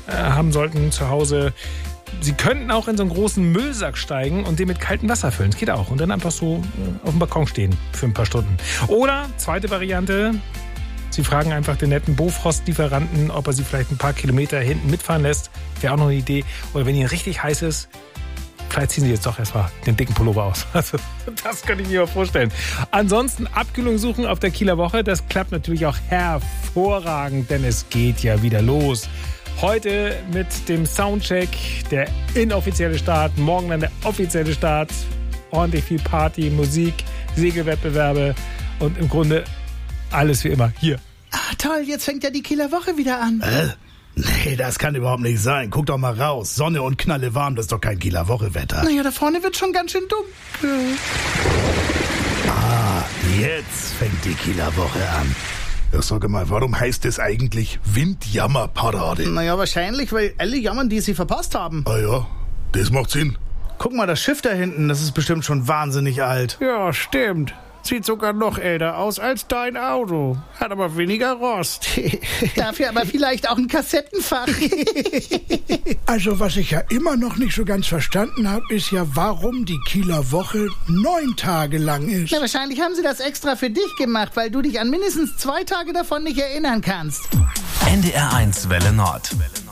haben sollten zu Hause. Sie könnten auch in so einen großen Müllsack steigen und den mit kaltem Wasser füllen. Das geht auch. Und dann einfach so auf dem Balkon stehen für ein paar Stunden. Oder, zweite Variante, Sie fragen einfach den netten Bofrost-Lieferanten, ob er Sie vielleicht ein paar Kilometer hinten mitfahren lässt. Wäre auch noch eine Idee. Oder wenn Ihnen richtig heiß ist, vielleicht ziehen Sie jetzt doch erstmal den dicken Pullover aus. Also, das könnte ich mir mal vorstellen. Ansonsten Abkühlung suchen auf der Kieler Woche. Das klappt natürlich auch hervorragend, denn es geht ja wieder los. Heute mit dem Soundcheck, der inoffizielle Start, morgen dann der offizielle Start. Ordentlich viel Party, Musik, Segelwettbewerbe und im Grunde alles wie immer hier. Ah, toll, jetzt fängt ja die Kieler Woche wieder an. Nee, das kann überhaupt nicht sein. Guck doch mal raus. Sonne und Knalle warm, das ist doch kein Kieler Woche-Wetter. Naja, da vorne wird schon ganz schön dunkel. Ah, jetzt fängt die Kieler Woche an. Ja, sag mal, warum heißt es eigentlich Windjammerparade? Naja, wahrscheinlich, weil alle jammern, die sie verpasst haben. Ah ja, das macht Sinn. Guck mal, das Schiff da hinten, das ist bestimmt schon wahnsinnig alt. Ja, stimmt. Sieht sogar noch älter aus als dein Auto. Hat aber weniger Rost. Dafür aber vielleicht auch ein Kassettenfach. Also was ich ja immer noch nicht so ganz verstanden habe, ist ja, warum die Kieler Woche 9 Tage lang ist. Na, wahrscheinlich haben sie das extra für dich gemacht, weil du dich an mindestens 2 Tage davon nicht erinnern kannst. NDR 1 Welle Nord.